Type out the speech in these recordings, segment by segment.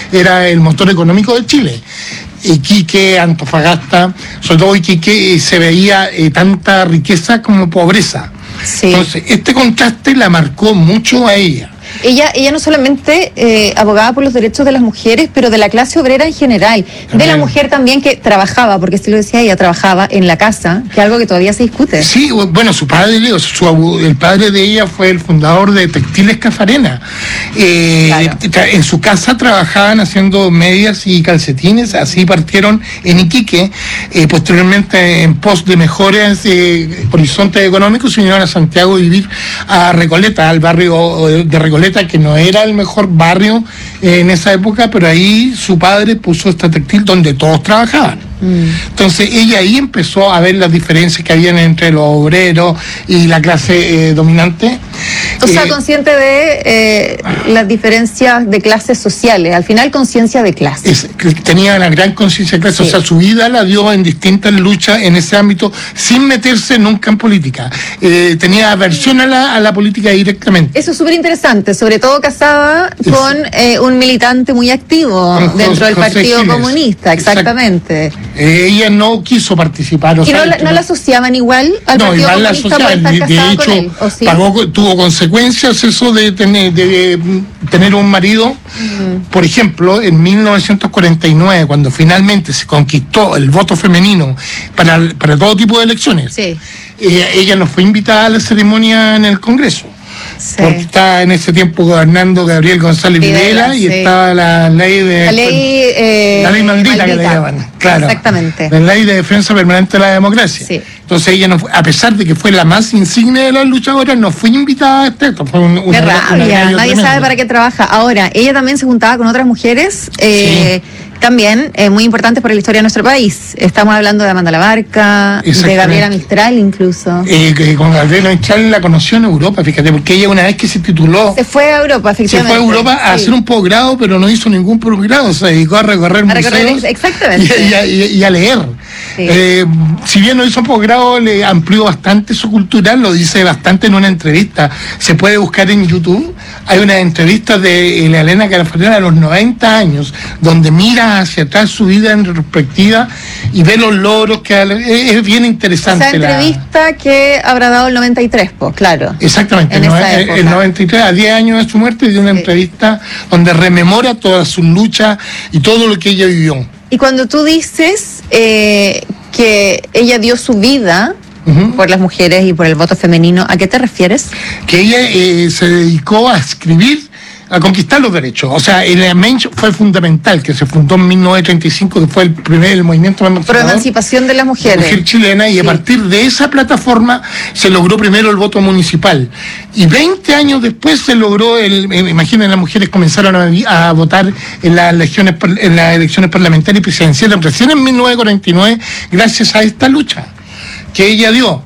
era el motor económico de Chile. Iquique, Antofagasta, sobre todo Iquique, se veía tanta riqueza como pobreza. Sí. Entonces, este contraste la marcó mucho a ella. Ella no solamente abogaba por los derechos de las mujeres, pero de la clase obrera en general, también. De la mujer también que trabajaba, porque si lo decía, ella trabajaba en la casa, que es algo que todavía se discute. Sí, bueno, su padre, el padre de ella fue el fundador de Textiles Cafarena. Claro. En su casa trabajaban haciendo medias y calcetines, así partieron en Iquique, posteriormente en pos de mejores horizontes económicos se vinieron a Santiago a vivir a Recoleta, al barrio de Recoleta, que no era el mejor barrio en esa época, pero ahí su padre puso esta textil donde todos trabajaban. Entonces ella ahí empezó a ver las diferencias que habían entre los obreros y la clase dominante. O sea, consciente de las diferencias de clases sociales, al final conciencia de clase. Tenía una gran conciencia de clase, sí. O sea, su vida la dio en distintas luchas en ese ámbito, sin meterse nunca en política. Tenía aversión a la política directamente. Eso es súper interesante, sobre todo casada con un militante muy activo dentro del Partido Comunista, exactamente. Ella no quiso participar. ¿Y no la asociaban igual al Partido Comunista por estar casada con él? ¿Sí? Tuvo consecuencias eso de tener un marido. Por ejemplo, en 1949, cuando finalmente se conquistó el voto femenino para todo tipo de elecciones, sí. Ella no fue invitada a la ceremonia en el Congreso. Sí. Porque estaba en ese tiempo gobernando Gabriel González Videla y estaba la ley de... La ley maldita que le llaman. Claro. Exactamente. La ley de defensa permanente de la democracia. Sí. Entonces ella, no fue, a pesar de que fue la más insigne de las luchadoras, no fue invitada a este acto. Fue Qué rabia, nadie tremendo. Sabe para qué trabaja. Ahora, ella también se juntaba con otras mujeres... Sí. También muy importantes para la historia de nuestro país. Estamos hablando de Amanda Labarca, de Gabriela Mistral incluso. Con Gabriela Mistral la conoció en Europa, fíjate, porque ella una vez que se tituló... Se fue a Europa, efectivamente. Se fue a Europa a hacer un posgrado, pero no hizo ningún posgrado, se dedicó a recorrer museos exactamente. Y a leer. Sí. Si bien no hizo un posgrado, le amplió bastante su cultura, lo dice bastante en una entrevista. Se puede buscar en YouTube. Hay una entrevista de Elena Carafarena a los 90 años, donde mira hacia atrás su vida en retrospectiva y ve los logros que es bien interesante. Esa entrevista que habrá dado el 93, pues, claro. Exactamente, el 93, a 10 años de su muerte, dio una entrevista donde rememora todas sus luchas y todo lo que ella vivió. Y cuando tú dices que ella dio su vida por las mujeres y por el voto femenino, ¿a qué te refieres? Que ella se dedicó a escribir, a conquistar los derechos. O sea, el Mensch fue fundamental, que se fundó en 1935, que fue el movimiento por emancipación de las mujeres. Mujer chilena, y a partir de esa plataforma se logró primero el voto municipal. Y 20 años después se logró, imaginen, las mujeres comenzaron a votar en las elecciones parlamentarias y presidenciales recién en 1949, gracias a esta lucha que ella dio.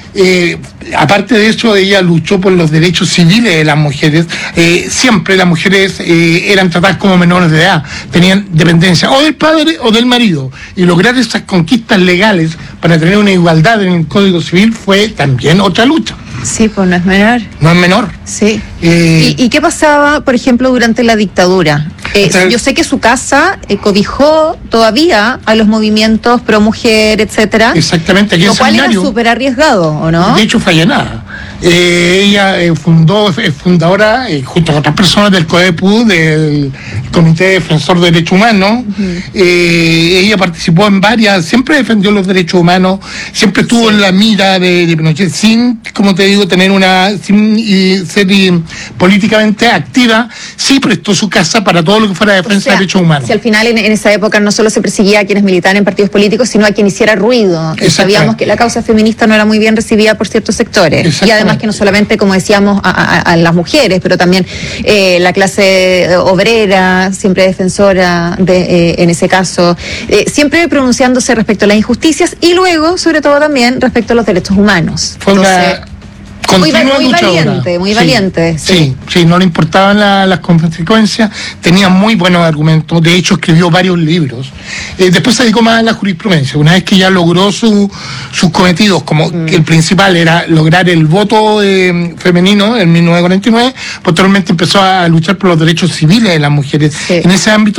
Aparte de eso, ella luchó por los derechos civiles de las mujeres. Siempre las mujeres eran tratadas como menores de edad, tenían dependencia o del padre o del marido, y lograr esas conquistas legales para tener una igualdad en el Código Civil fue también otra lucha. Sí, pues no es menor. No es menor. Sí. ¿Y qué pasaba, por ejemplo, durante la dictadura? Yo sé que su casa cobijó todavía a los movimientos pro mujer, etcétera. Exactamente. Aquí lo cual era súper arriesgado, ¿o no? De hecho, fue nada. Ella es fundadora, junto con otras personas del CODEPU, del Comité Defensor de Derechos Humanos. Ella participó en varias, siempre defendió los derechos humanos, siempre estuvo en la mira de Pinochet, sin, como te digo, sin ser políticamente activa. Sí prestó su casa para todo lo que fuera defensa de derechos humanos. Si al final en esa época no solo se perseguía a quienes militaban en partidos políticos, sino a quien hiciera ruido. Sabíamos que la causa feminista no era muy bien recibida por ciertos sectores. Y además que no solamente, como decíamos, a las mujeres, pero también la clase obrera, siempre defensora en ese caso, siempre pronunciándose respecto a las injusticias y luego, sobre todo también, respecto a los derechos humanos. Fue muy valiente. Sí, no le importaban las consecuencias, tenía muy buenos argumentos, de hecho escribió varios libros. Después se dedicó más a la jurisprudencia, una vez que ya logró sus cometidos, como que el principal era lograr el voto femenino en 1949, posteriormente empezó a luchar por los derechos civiles de las mujeres. En ese ámbito